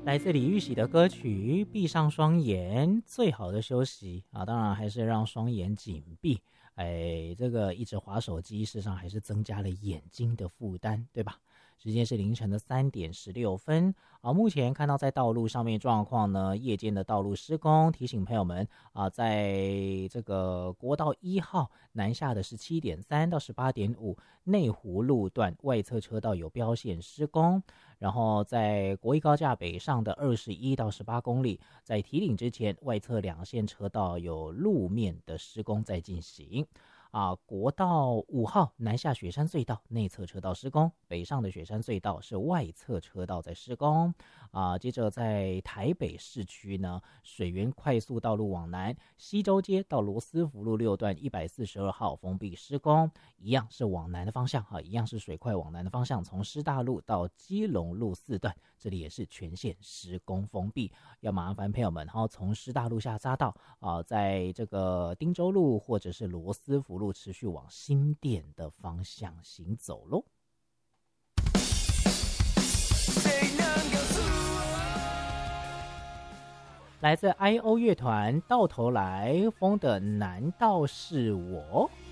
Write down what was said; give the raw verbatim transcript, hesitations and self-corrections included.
来自李玉玺的歌曲《闭上双眼》，最好的休息啊，当然还是让双眼紧闭。哎，这个一直滑手机，事实上还是增加了眼睛的负担，对吧？时间是凌晨的三点十六分啊。目前看到在道路上面状况呢，夜间的道路施工，提醒朋友们啊，在这个国道一号南下的十七点三到十八点五内湖路段外侧车道有标线施工。然后在国一高架北上的二十一到十八公里，在提顶之前，外侧两线车道有路面的施工在进行。啊，国道五号南下雪山隧道内侧车道施工，北上的雪山隧道是外侧车道在施工。啊，接着在台北市区呢，水源快速道路往南，西周街到罗斯福路六段一百四十二号封闭施工，一样是往南的方向哈，一样是水快往南的方向，从师大路到基隆路四段，这里也是全线施工封闭，要麻烦朋友们哈，从师大路下匝道啊，在这个汀州路或者是罗斯福路持续往新店的方向行走咯。来自 I O 乐团到头来风的难道是我。